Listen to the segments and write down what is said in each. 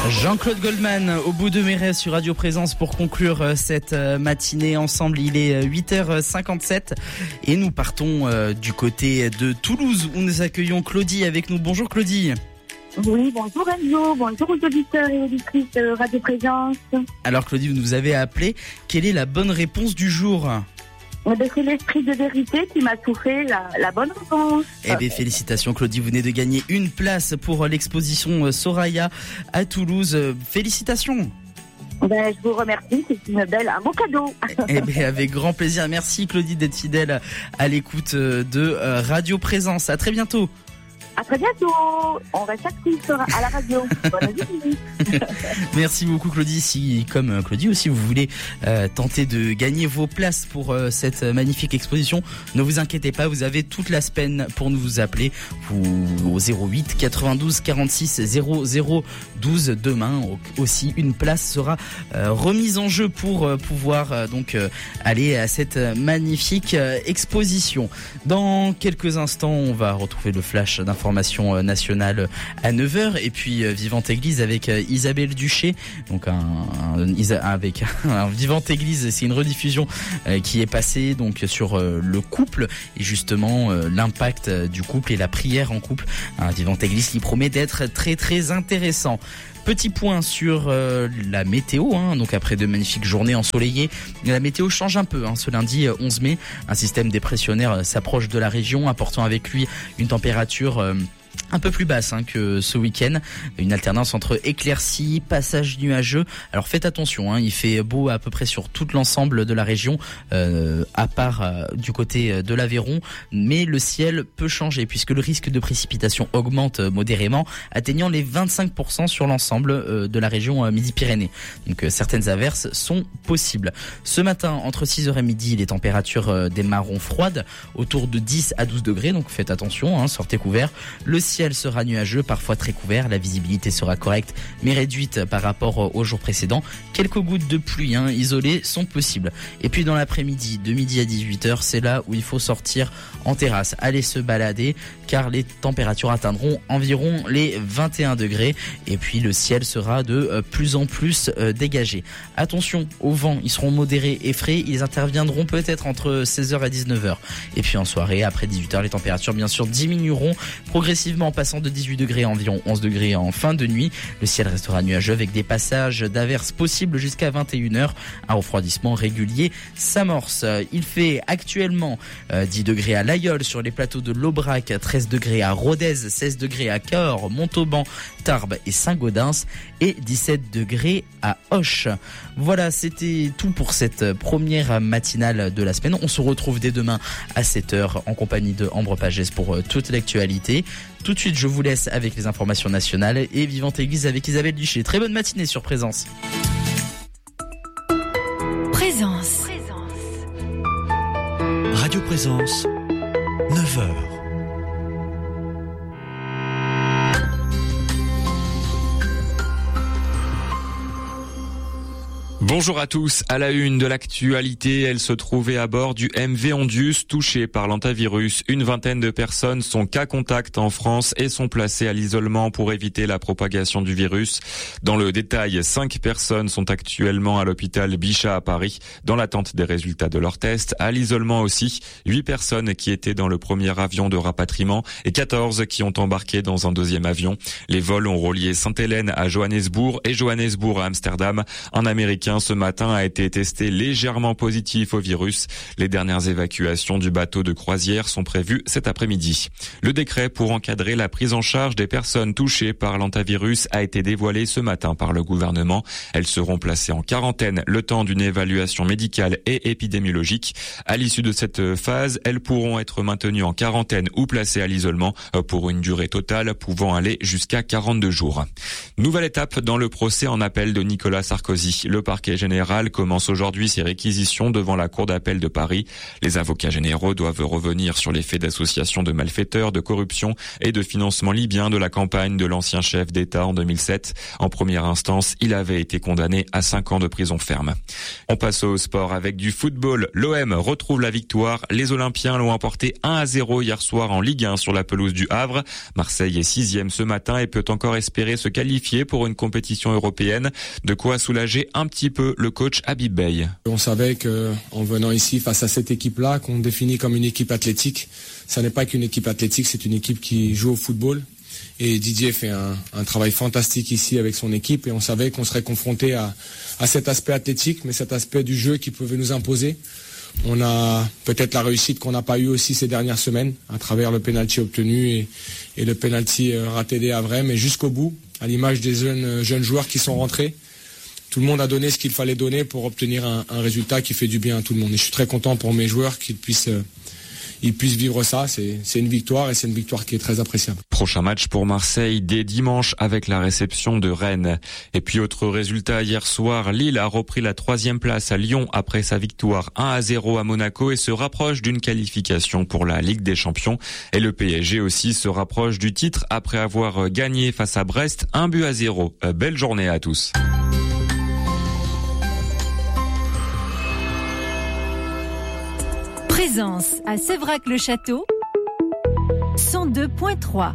Jean-Claude Goldman au bout de mes rêves sur Radio Présence pour conclure cette matinée ensemble. Il est 8h57 et nous partons du côté de Toulouse où nous accueillons Claudie avec nous. Bonjour Claudie. Oui, bonjour Enzo, bonjour aux auditeurs et auditrices de Radio Présence. Alors Claudie, vous nous avez appelé. Quelle est la bonne réponse du jour ? C'est l'esprit de vérité qui m'a soufflé la bonne réponse. Eh bien, félicitations Claudie, vous venez de gagner une place pour l'exposition Soraya à Toulouse. Félicitations. Je vous remercie, c'est un beau cadeau. Eh bien, avec grand plaisir. Merci Claudie d'être fidèle à l'écoute de Radio Présence. À très bientôt. À très bientôt. On reste actifs à la radio. Bonne nuit. Merci beaucoup Claudie. Si, comme Claudie aussi, vous voulez tenter de gagner vos places pour cette magnifique exposition, ne vous inquiétez pas, vous avez toute la semaine pour nous appeler au 08 92 46 00 12. Demain aussi, une place sera remise en jeu pour pouvoir aller à cette magnifique exposition. Dans quelques instants, on va retrouver le flash d'information nationale à 9h et puis Vivante Église avec Isabelle Duché. Donc avec un Vivante Église, c'est une rediffusion qui est passée donc sur le couple et justement l'impact du couple et la prière en couple. Un Vivante Église qui promet d'être très très intéressant. Petit point sur la météo, donc après de magnifiques journées ensoleillées, la météo change un peu ce lundi 11 mai. Un système dépressionnaire s'approche de la région, apportant avec lui une température un peu plus basse que ce week-end, une alternance entre éclaircies, passages nuageux. Alors faites attention, il fait beau à peu près sur tout l'ensemble de la région, à part du côté de l'Aveyron, mais le ciel peut changer puisque le risque de précipitation augmente modérément, atteignant les 25% sur l'ensemble de la région Midi-Pyrénées. Donc certaines averses sont possibles. Ce matin, entre 6h et midi, les températures démarreront froides, autour de 10 à 12 degrés, donc faites attention, sortez couverts. Le ciel sera nuageux, parfois très couvert. La visibilité sera correcte, mais réduite par rapport au jour précédent. Quelques gouttes de pluie isolées sont possibles. Et puis dans l'après-midi, de midi à 18h, c'est là où il faut sortir en terrasse. Allez se balader, car les températures atteindront environ les 21 degrés. Et puis le ciel sera de plus en plus dégagé. Attention aux vents, ils seront modérés et frais. Ils interviendront peut-être entre 16h et 19h. Et puis en soirée, après 18h, les températures bien sûr diminueront progressivement en passant de 18 degrés à environ 11 degrés en fin de nuit. Le ciel restera nuageux avec des passages d'averses possibles jusqu'à 21h. Un refroidissement régulier s'amorce. Il fait actuellement 10 degrés à l'Aïeul sur les plateaux de l'Aubrac, 13 degrés à Rodez, 16 degrés à Cahors, Montauban, Tarbes et Saint-Gaudens et 17 degrés à Auch. Voilà, c'était tout pour cette première matinale de la semaine. On se retrouve dès demain à 7h en compagnie de Ambre Pagès pour toute l'actualité. Tout de suite, je vous laisse avec les informations nationales et Vivante Église avec Isabelle Duché. Très bonne matinée sur Présence. Présence. Radio Présence, 9h. Bonjour à tous. À la une de l'actualité, elle se trouvait à bord du MV Ondius touché par l'hantavirus. Une vingtaine de personnes sont cas contact en France et sont placées à l'isolement pour éviter la propagation du virus. Dans le détail, 5 personnes sont actuellement à l'hôpital Bichat à Paris dans l'attente des résultats de leurs tests. À l'isolement aussi, 8 personnes qui étaient dans le premier avion de rapatriement et 14 qui ont embarqué dans un deuxième avion. Les vols ont relié Sainte-Hélène à Johannesburg et Johannesburg à Amsterdam. Un Américain ce matin a été testé légèrement positif au virus. Les dernières évacuations du bateau de croisière sont prévues cet après-midi. Le décret pour encadrer la prise en charge des personnes touchées par l'hantavirus a été dévoilé ce matin par le gouvernement. Elles seront placées en quarantaine le temps d'une évaluation médicale et épidémiologique. À l'issue de cette phase, elles pourront être maintenues en quarantaine ou placées à l'isolement pour une durée totale pouvant aller jusqu'à 42 jours. Nouvelle étape dans le procès en appel de Nicolas Sarkozy. Le parquet parquet général commence aujourd'hui ses réquisitions devant la cour d'appel de Paris. Les avocats généraux doivent revenir sur les faits d'association de malfaiteurs, de corruption et de financement libyen de la campagne de l'ancien chef d'État en 2007. En première instance, il avait été condamné à 5 ans de prison ferme. On passe au sport avec du football. L'OM retrouve la victoire. Les Olympiens l'ont emporté 1-0 hier soir en Ligue 1 sur la pelouse du Havre. Marseille est 6e ce matin et peut encore espérer se qualifier pour une compétition européenne. De quoi soulager un petit peu le coach Habib Beye. On savait qu'en venant ici face à cette équipe-là, qu'on définit comme une équipe athlétique, ça n'est pas qu'une équipe athlétique, c'est une équipe qui joue au football. Et Didier fait un travail fantastique ici avec son équipe et on savait qu'on serait confronté à cet aspect athlétique, mais cet aspect du jeu qui pouvait nous imposer. On a peut-être la réussite qu'on n'a pas eue aussi ces dernières semaines à travers le penalty obtenu et le penalty raté des Havrais, mais jusqu'au bout, à l'image des jeunes joueurs qui sont rentrés. Tout le monde a donné ce qu'il fallait donner pour obtenir un résultat qui fait du bien à tout le monde. Et je suis très content pour mes joueurs qu'ils puissent vivre ça. C'est une victoire et c'est une victoire qui est très appréciable. Prochain match pour Marseille dès dimanche avec la réception de Rennes. Et puis autre résultat hier soir, Lille a repris la 3e place à Lyon après sa victoire 1-0 à Monaco et se rapproche d'une qualification pour la Ligue des Champions. Et le PSG aussi se rapproche du titre après avoir gagné face à Brest 1-0. Belle journée à tous. Présence à Sévrac-le-Château, 102.3.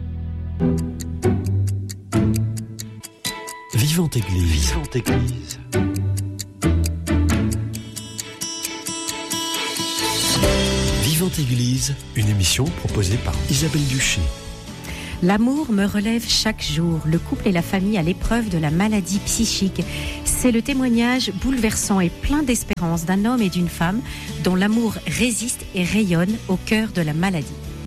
Vivante Église. Vivante Église. Vivante Église, une émission proposée par Isabelle Duché. L'amour me relève chaque jour. Le couple et la famille à l'épreuve de la maladie psychique. C'est le témoignage bouleversant et plein d'espérance d'un homme et d'une femme dont l'amour résiste et rayonne au cœur de la maladie.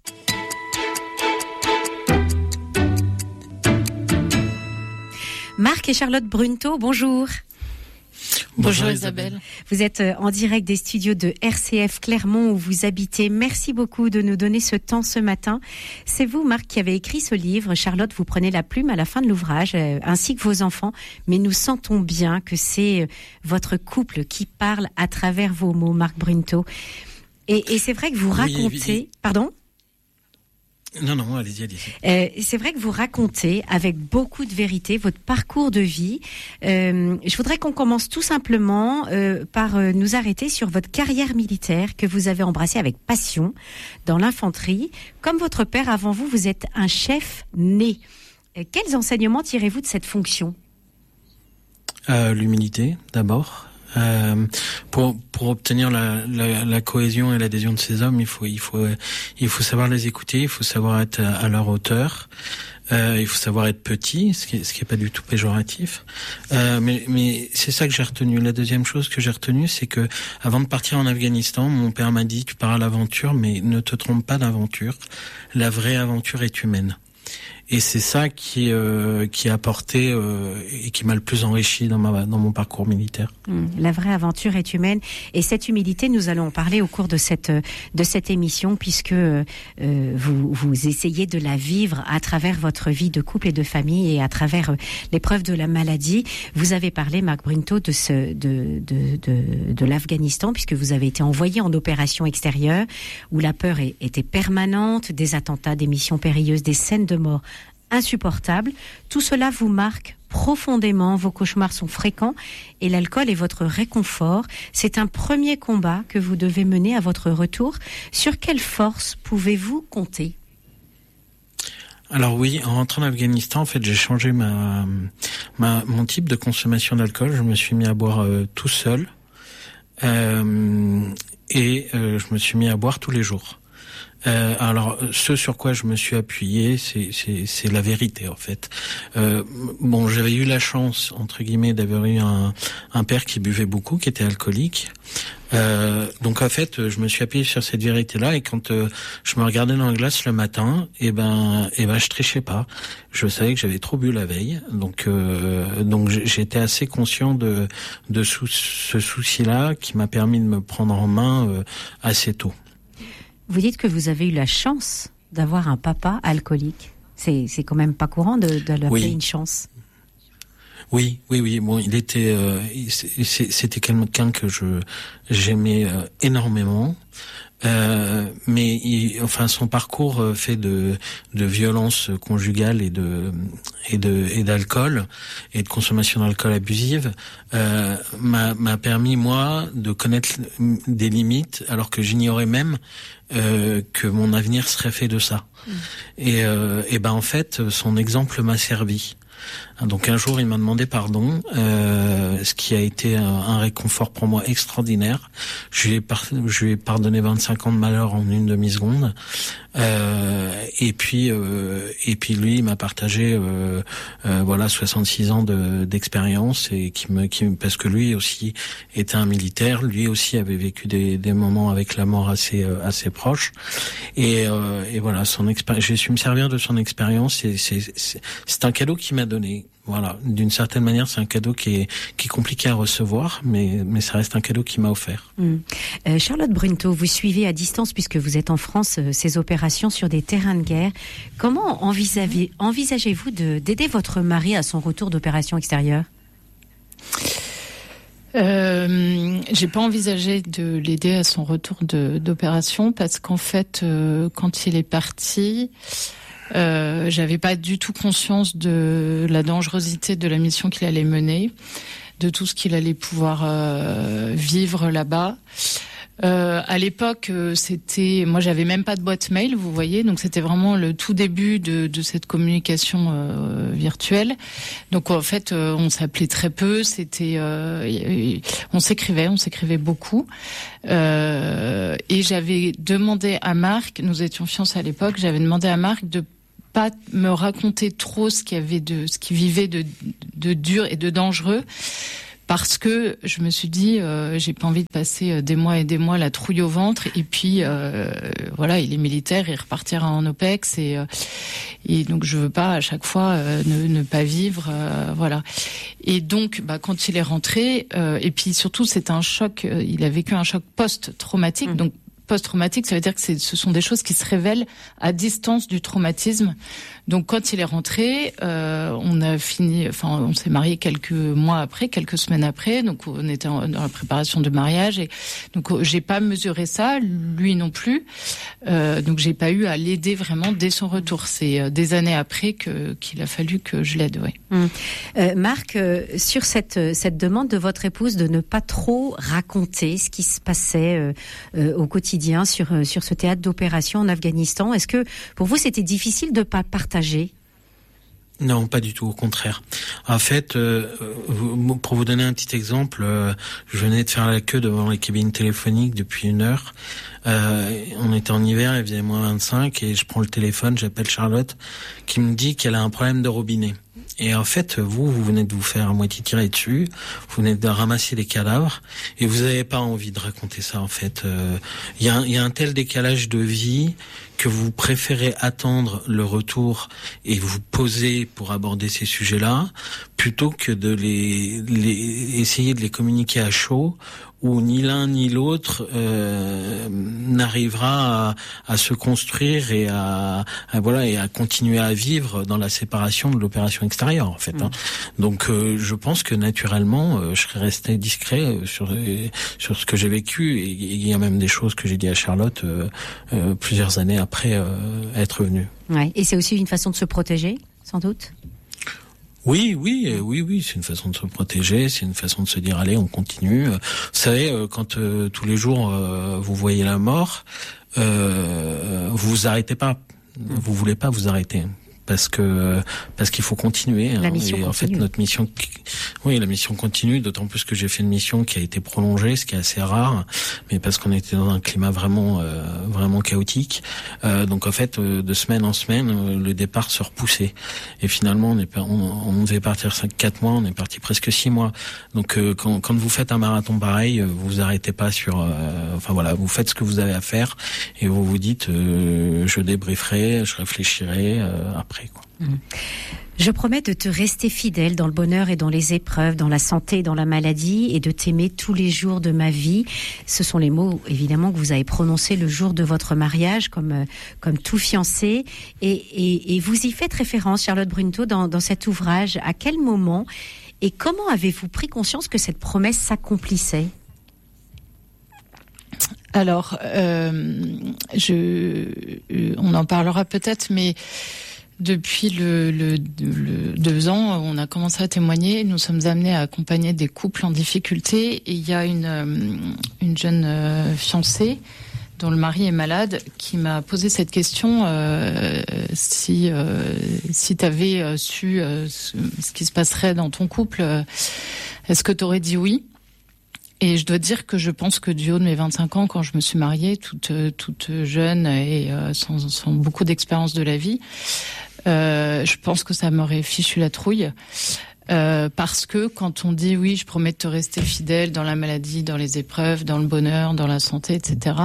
Marc et Charlotte Brunto, bonjour. Bonjour Isabelle. Vous êtes en direct des studios de RCF Clermont où vous habitez. Merci beaucoup de nous donner ce temps ce matin. C'est vous, Marc, qui avez écrit ce livre. Charlotte, vous prenez la plume à la fin de l'ouvrage, ainsi que vos enfants. Mais nous sentons bien que c'est votre couple qui parle à travers vos mots, Marc Brunto. Et c'est vrai que vous racontez... Pardon ? Non, allez-y. C'est vrai que vous racontez avec beaucoup de vérité votre parcours de vie. Je voudrais qu'on commence tout simplement par nous arrêter sur votre carrière militaire que vous avez embrassée avec passion dans l'infanterie. Comme votre père avant vous, vous êtes un chef né. Quels enseignements tirez-vous de cette fonction ? L'humilité, d'abord. Pour obtenir la cohésion et l'adhésion de ces hommes, il faut savoir les écouter, il faut savoir être à leur hauteur, il faut savoir être petit, ce qui est pas du tout péjoratif. Mais c'est ça que j'ai retenu. La deuxième chose que j'ai retenue, c'est que avant de partir en Afghanistan, mon père m'a dit: tu pars à l'aventure, mais ne te trompe pas d'aventure. La vraie aventure est humaine. Et c'est ça qui a apporté et qui m'a le plus enrichi dans mon parcours militaire. La vraie aventure est humaine, et cette humilité, nous allons en parler au cours de cette émission, puisque vous essayez de la vivre à travers votre vie de couple et de famille et à travers l'épreuve de la maladie. Vous avez parlé, Marc Brunto, de l'Afghanistan, puisque vous avez été envoyé en opération extérieure où la peur était permanente, des attentats, des missions périlleuses, des scènes de mort insupportables. Tout cela vous marque profondément, vos cauchemars sont fréquents et l'alcool est votre réconfort. C'est un premier combat que vous devez mener à votre retour. Sur quelle force pouvez-vous compter ? Alors oui, en rentrant en Afghanistan, en fait, j'ai changé mon type de consommation d'alcool. Je me suis mis à boire tout seul et je me suis mis à boire tous les jours. Alors, ce sur quoi je me suis appuyé, c'est la vérité, en fait. J'avais eu la chance, entre guillemets, d'avoir eu un père qui buvait beaucoup, qui était alcoolique. Donc, en fait, je me suis appuyé sur cette vérité-là, et quand je me regardais dans la glace le matin, je trichais pas. Je savais que j'avais trop bu la veille, donc j'étais assez conscient de ce souci-là qui m'a permis de me prendre en main assez tôt. Vous dites que vous avez eu la chance d'avoir un papa alcoolique. C'est quand même pas courant de l'appeler une chance. Oui. Bon, il était, c'était quelqu'un que j'aimais énormément. Mais son parcours fait de violence conjugale et d'alcool et de consommation d'alcool abusive m'a permis moi de connaître des limites alors que j'ignorais même que mon avenir serait fait de ça. Et en fait son exemple m'a servi. Donc un jour il m'a demandé pardon, ce qui a été un réconfort pour moi extraordinaire. Je lui ai pardonné 25 ans de malheur en une demi-seconde. Et puis lui il m'a partagé 66 ans d'expérience et parce que lui aussi était un militaire, lui aussi avait vécu des moments avec la mort assez proches et voilà j'ai su me servir de son expérience et c'est un cadeau qu'il m'a donné. Voilà, d'une certaine manière, c'est un cadeau qui est compliqué à recevoir, mais ça reste un cadeau qu'il m'a offert. Charlotte Brunto, vous suivez à distance, puisque vous êtes en France, ces opérations sur des terrains de guerre. Comment envisagez-vous d'aider votre mari à son retour d'opération extérieure ? J'ai pas envisagé de l'aider à son retour d'opération, parce qu'en fait, quand il est parti, j'avais pas du tout conscience de la dangerosité de la mission qu'il allait mener, de tout ce qu'il allait pouvoir vivre là-bas. À l'époque, moi j'avais même pas de boîte mail, vous voyez, donc c'était vraiment le tout début de cette communication virtuelle. Donc en fait, on s'appelait très peu, on s'écrivait beaucoup. Et j'avais demandé à Marc, nous étions fiancés à l'époque, j'avais demandé à Marc de pas me raconter trop ce qu'il vivait de dur et de dangereux, parce que je me suis dit j'ai pas envie de passer des mois et des mois la trouille au ventre, et puis voilà, il est militaire, il repartira en OPEX et donc je veux pas à chaque fois ne pas vivre, voilà. Et donc quand il est rentré, et puis surtout c'est un choc, il a vécu un choc post-traumatique, donc post-traumatique, ça veut dire que ce sont des choses qui se révèlent à distance du traumatisme. Donc quand il est rentré, on s'est marié quelques semaines après, donc on était dans la préparation de mariage, et donc j'ai pas mesuré ça, lui non plus, donc j'ai pas eu à l'aider vraiment dès son retour. C'est des années après qu'il a fallu que je l'aide, ouais. Marc, sur cette demande de votre épouse de ne pas trop raconter ce qui se passait au quotidien sur ce théâtre d'opération en Afghanistan, est-ce que pour vous c'était difficile de pas partager ? Non, pas du tout, au contraire. En fait, pour vous donner un petit exemple, je venais de faire la queue devant les cabines téléphoniques depuis 1 heure. On était en hiver, il faisait -25, et je prends le téléphone, j'appelle Charlotte, qui me dit qu'elle a un problème de robinet. Et en fait, vous venez de vous faire à moitié tirer dessus, vous venez de ramasser des cadavres, et vous n'avez pas envie de raconter ça, en fait. Il y a un tel décalage de vie que vous préférez attendre le retour et vous poser pour aborder ces sujets-là, plutôt que de essayer de les communiquer à chaud, où ni l'un ni l'autre n'arrivera à se construire et à continuer à vivre dans la séparation de l'opération extérieure, en fait. Donc je pense que naturellement je serais resté discret sur ce que j'ai vécu, et il y a même des choses que j'ai dit à Charlotte plusieurs années après être venu. Ouais. Et c'est aussi une façon de se protéger, sans doute. Oui, c'est une façon de se protéger, c'est une façon de se dire allez, on continue. Vous savez, quand tous les jours vous voyez la mort, vous vous arrêtez pas, vous voulez pas vous arrêter. Parce qu'il faut continuer. La mission continue. En fait, notre mission, la mission continue, d'autant plus que j'ai fait une mission qui a été prolongée, ce qui est assez rare, mais parce qu'on était dans un climat vraiment chaotique. Donc en fait, de semaine en semaine, le départ se repoussait. Et finalement, on devait partir 4 mois, on est parti presque 6 mois. Donc quand vous faites un marathon pareil, vous vous arrêtez pas vous faites ce que vous avez à faire, et vous vous dites, je débrieferai, je réfléchirai après. Je promets de te rester fidèle dans le bonheur et dans les épreuves, dans la santé et dans la maladie, et de t'aimer tous les jours de ma vie. Ce sont les mots, évidemment, que vous avez prononcés le jour de votre mariage, comme tout fiancé. Et vous y faites référence, Charlotte Brunto, dans cet ouvrage. À quel moment Et comment avez-vous pris conscience que cette promesse s'accomplissait ? Alors, on en parlera peut-être, mais depuis le 2 ans, on a commencé à témoigner. Nous sommes amenés à accompagner des couples en difficulté. Et il y a une jeune fiancée dont le mari est malade qui m'a posé cette question si tu avais su ce qui se passerait dans ton couple, est-ce que tu aurais dit oui ? Et je dois dire que je pense que du haut de mes 25 ans, quand je me suis mariée, toute jeune et sans beaucoup d'expérience de la vie, je pense que ça m'aurait fichu la trouille. Parce que quand on dit oui, je promets de te rester fidèle dans la maladie, dans les épreuves, dans le bonheur, dans la santé, etc.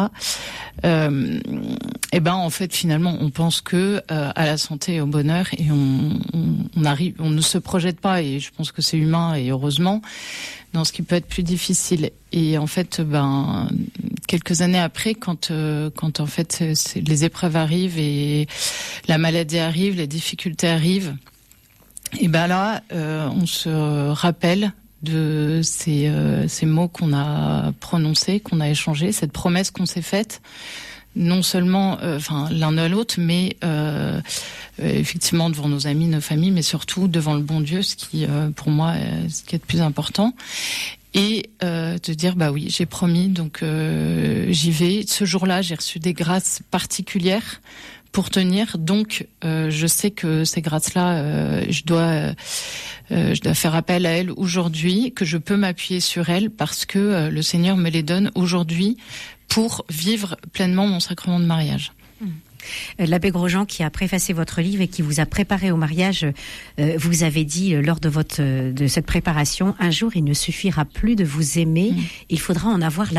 Et ben en fait finalement on pense que à la santé et au bonheur et on ne se projette pas, et je pense que c'est humain et heureusement, dans ce qui peut être plus difficile. Et en fait quelques années après, quand en fait les épreuves arrivent et la maladie arrive, les difficultés arrivent, et ben là, on se rappelle de ces mots qu'on a prononcés, qu'on a échangés, cette promesse qu'on s'est faite, non seulement, l'un à l'autre, mais effectivement devant nos amis, nos familles, mais surtout devant le bon Dieu, ce qui, pour moi, ce qui est le plus important. Et de dire bah oui, j'ai promis, donc j'y vais. Ce jour-là, j'ai reçu des grâces particulières pour tenir, donc je sais que ces grâces-là, je dois faire appel à elles aujourd'hui, que je peux m'appuyer sur elles parce que le Seigneur me les donne aujourd'hui pour vivre pleinement mon sacrement de mariage. L'abbé Grosjean, qui a préfacé votre livre et qui vous a préparé au mariage, vous avez dit lors de cette préparation, un jour il ne suffira plus de vous aimer, il faudra en avoir la